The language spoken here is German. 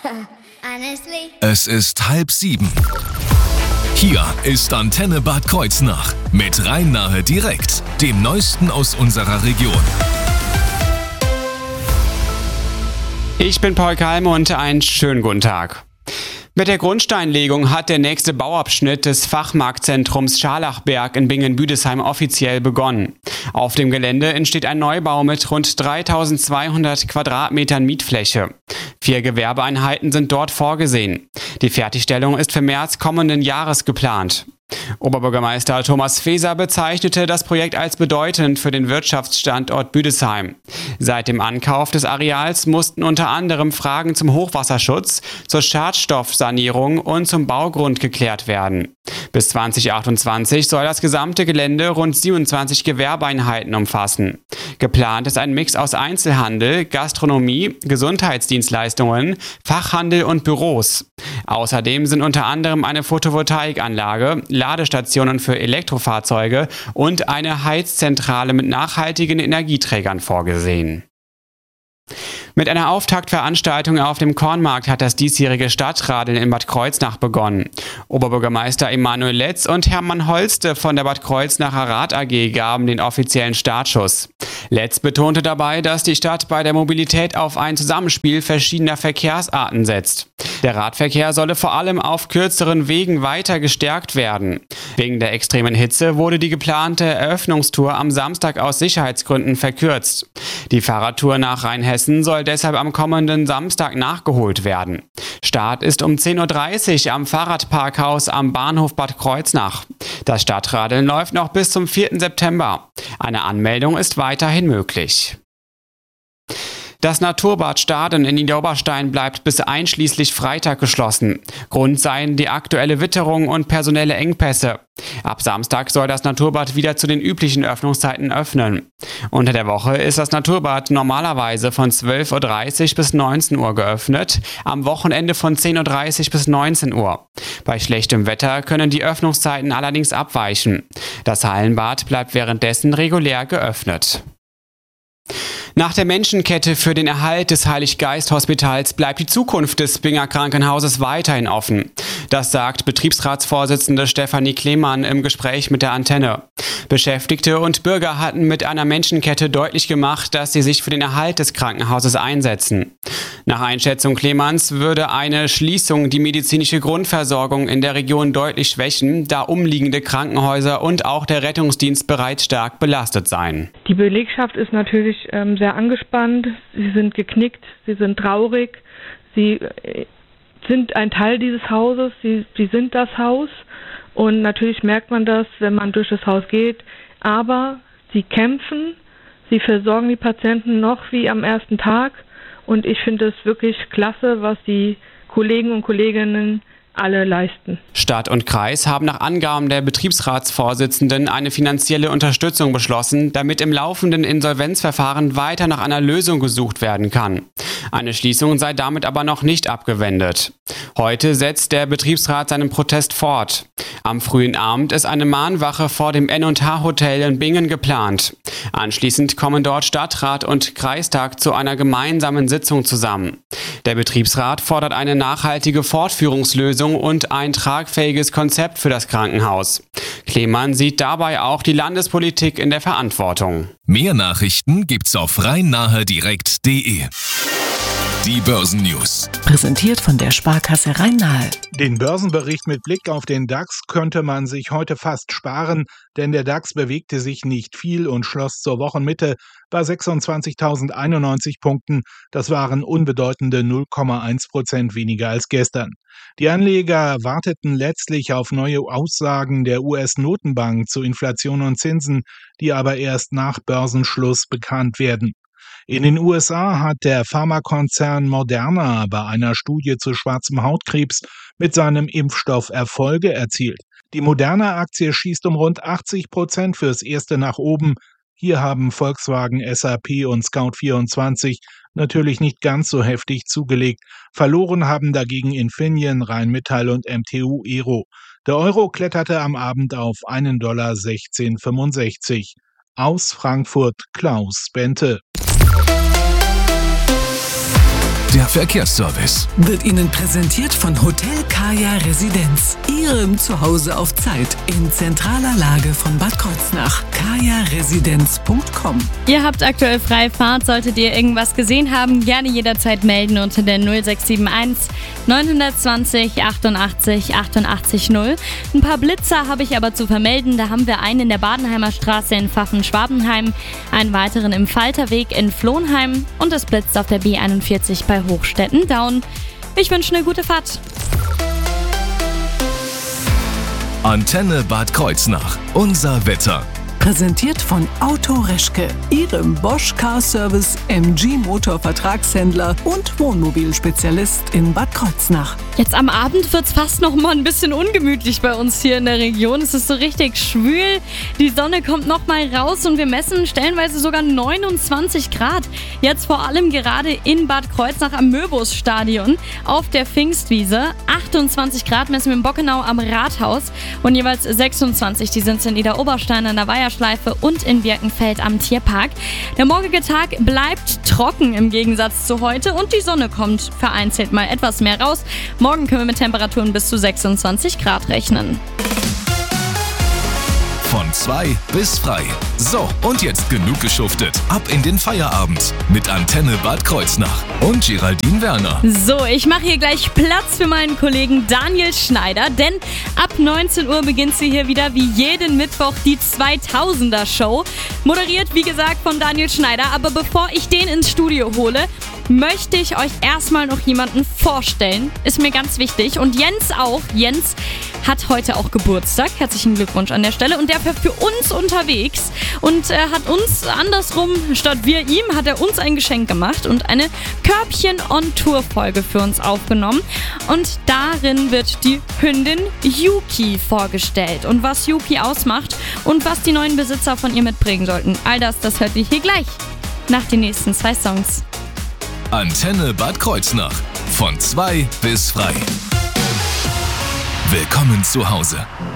Honestly? Es ist 6:30. Hier ist Antenne Bad Kreuznach mit Rhein-Nahe direkt, dem Neuesten aus unserer Region. Ich bin Paul Kalme und einen schönen guten Tag. Mit der Grundsteinlegung hat der nächste Bauabschnitt des Fachmarktzentrums Scharlachberg in Bingen-Büdesheim offiziell begonnen. Auf dem Gelände entsteht ein Neubau mit rund 3.200 Quadratmetern Mietfläche. 4 Gewerbeeinheiten sind dort vorgesehen. Die Fertigstellung ist für März kommenden Jahres geplant. Oberbürgermeister Thomas Feser bezeichnete das Projekt als bedeutend für den Wirtschaftsstandort Büdesheim. Seit dem Ankauf des Areals mussten unter anderem Fragen zum Hochwasserschutz, zur Schadstoffsanierung und zum Baugrund geklärt werden. Bis 2028 soll das gesamte Gelände rund 27 Gewerbeeinheiten umfassen. Geplant ist ein Mix aus Einzelhandel, Gastronomie, Gesundheitsdienstleistungen, Fachhandel und Büros. Außerdem sind unter anderem eine Photovoltaikanlage, Ladestationen für Elektrofahrzeuge und eine Heizzentrale mit nachhaltigen Energieträgern vorgesehen. Mit einer Auftaktveranstaltung auf dem Kornmarkt hat das diesjährige Stadtradeln in Bad Kreuznach begonnen. Oberbürgermeister Emanuel Letz und Hermann Holste von der Bad Kreuznacher Rad AG gaben den offiziellen Startschuss. Letz betonte dabei, dass die Stadt bei der Mobilität auf ein Zusammenspiel verschiedener Verkehrsarten setzt. Der Radverkehr solle vor allem auf kürzeren Wegen weiter gestärkt werden. Wegen der extremen Hitze wurde die geplante Eröffnungstour am Samstag aus Sicherheitsgründen verkürzt. Die Fahrradtour nach Rheinhessen soll deshalb am kommenden Samstag nachgeholt werden. Start ist um 10.30 Uhr am Fahrradparkhaus am Bahnhof Bad Kreuznach. Das Stadtradeln läuft noch bis zum 4. September. Eine Anmeldung ist weiterhin möglich. Das Naturbad Staden in Niederoberstein bleibt bis einschließlich Freitag geschlossen. Grund seien die aktuelle Witterung und personelle Engpässe. Ab Samstag soll das Naturbad wieder zu den üblichen Öffnungszeiten öffnen. Unter der Woche ist das Naturbad normalerweise von 12.30 Uhr bis 19 Uhr geöffnet, am Wochenende von 10.30 Uhr bis 19 Uhr. Bei schlechtem Wetter können die Öffnungszeiten allerdings abweichen. Das Hallenbad bleibt währenddessen regulär geöffnet. Nach der Menschenkette für den Erhalt des Heilig-Geist-Hospitals bleibt die Zukunft des Binger Krankenhauses weiterhin offen. Das sagt Betriebsratsvorsitzende Stefanie Klemann im Gespräch mit der Antenne. Beschäftigte und Bürger hatten mit einer Menschenkette deutlich gemacht, dass sie sich für den Erhalt des Krankenhauses einsetzen. Nach Einschätzung Klemanns würde eine Schließung die medizinische Grundversorgung in der Region deutlich schwächen, da umliegende Krankenhäuser und auch der Rettungsdienst bereits stark belastet seien. Die Belegschaft ist natürlich sehr angespannt, sie sind geknickt, sie sind traurig, sie sind ein Teil dieses Hauses, sie sind das Haus und natürlich merkt man das, wenn man durch das Haus geht, aber sie kämpfen, sie versorgen die Patienten noch wie am ersten Tag und ich finde es wirklich klasse, was die Kollegen und Kolleginnen alle leisten. Stadt und Kreis haben nach Angaben der Betriebsratsvorsitzenden eine finanzielle Unterstützung beschlossen, damit im laufenden Insolvenzverfahren weiter nach einer Lösung gesucht werden kann. Eine Schließung sei damit aber noch nicht abgewendet. Heute setzt der Betriebsrat seinen Protest fort. Am frühen Abend ist eine Mahnwache vor dem N&H Hotel in Bingen geplant. Anschließend kommen dort Stadtrat und Kreistag zu einer gemeinsamen Sitzung zusammen. Der Betriebsrat fordert eine nachhaltige Fortführungslösung und ein tragfähiges Konzept für das Krankenhaus. Klemann sieht dabei auch die Landespolitik in der Verantwortung. Mehr Nachrichten gibt's auf rhein-nahe-direkt.de. Die Börsennews. Präsentiert von der Sparkasse Rhein-Nahe. Den Börsenbericht mit Blick auf den DAX könnte man sich heute fast sparen, denn der DAX bewegte sich nicht viel und schloss zur Wochenmitte bei 26.091 Punkten. Das waren unbedeutende 0,1% weniger als gestern. Die Anleger warteten letztlich auf neue Aussagen der US-Notenbank zu Inflation und Zinsen, die aber erst nach Börsenschluss bekannt werden. In den USA hat der Pharmakonzern Moderna bei einer Studie zu schwarzem Hautkrebs mit seinem Impfstoff Erfolge erzielt. Die Moderna-Aktie schießt um rund 80% fürs Erste nach oben. Hier haben Volkswagen, SAP und Scout24 natürlich nicht ganz so heftig zugelegt. Verloren haben dagegen Infineon, Rheinmetall und MTU Aero. Der Euro kletterte am Abend auf $1,1665. Aus Frankfurt Klaus Bente. der Verkehrsservice wird Ihnen präsentiert von Hotel Kaya Residenz. Ihrem Zuhause auf Zeit in zentraler Lage von Bad Kreuznach. kajaresidenz.com. Ihr habt aktuell freie Fahrt. Solltet ihr irgendwas gesehen haben, gerne jederzeit melden unter der 0671 920 88 88 0. Ein paar Blitzer habe ich aber zu vermelden. Da haben wir einen in der Badenheimer Straße in Pfaffen-Schwabenheim, einen weiteren im Falterweg in Flohnheim und es blitzt auf der B41 bei Hochstetten-Daun. Ich wünsche eine gute Fahrt. Antenne Bad Kreuznach. Unser Wetter. Präsentiert von Auto Reschke, Ihrem Bosch Car Service MG Motor Vertragshändler und Wohnmobilspezialist in Bad Kreuznach. Jetzt am Abend wird es fast noch mal ein bisschen ungemütlich bei uns hier in der Region. Es ist so richtig schwül, die Sonne kommt noch mal raus und wir messen stellenweise sogar 29 Grad. Jetzt vor allem gerade in Bad Kreuznach am Möbus-Stadion auf der Pfingstwiese. 28 Grad messen wir in Bockenau am Rathaus und jeweils 26, die sind in Idar-Oberstein an der Weiherschleife und in Birkenfeld am Tierpark. Der morgige Tag bleibt trocken im Gegensatz zu heute und die Sonne kommt vereinzelt mal etwas mehr raus. Morgen können wir mit Temperaturen bis zu 26 Grad rechnen. Von 2 bis frei. So, und jetzt genug geschuftet. Ab in den Feierabend mit Antenne Bad Kreuznach und Geraldine Werner. So, ich mache hier gleich Platz für meinen Kollegen Daniel Schneider, denn ab 19 Uhr beginnt sie hier wieder wie jeden Mittwoch die 2000er Show. Moderiert, wie gesagt, von Daniel Schneider. Aber bevor ich den ins Studio hole, möchte ich euch erstmal noch jemanden vorstellen. Ist mir ganz wichtig. Und Jens auch. Jens hat heute auch Geburtstag. Herzlichen Glückwunsch an der Stelle. Und der war für uns unterwegs und hat uns andersrum, statt wir ihm, hat er uns ein Geschenk gemacht und eine Körbchen-on-Tour-Folge für uns aufgenommen. Und darin wird die Hündin Yuki vorgestellt und was Yuki ausmacht und was die neuen Besitzer von ihr mitbringen sollten. All das hört ihr hier gleich nach den nächsten 2 Songs. Antenne Bad Kreuznach. Von 2 bis frei. Willkommen zu Hause.